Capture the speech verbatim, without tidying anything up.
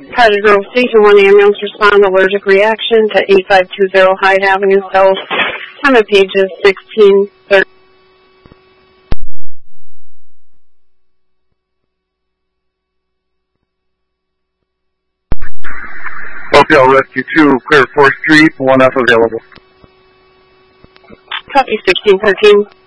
Cottage Grove Station one ambulance respond allergic reaction to eight five two zero Hyde Avenue South. Time of pages sixteen thirty. Oakdale Rescue two, clear fourth Street, one F available. Copy sixteen thirteen.